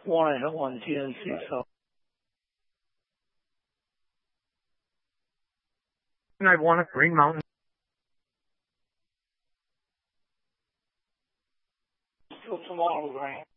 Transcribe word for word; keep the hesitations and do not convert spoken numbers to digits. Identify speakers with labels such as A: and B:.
A: one at one G N C, so.
B: And I want a Green Mountain.
A: Till tomorrow, Grant.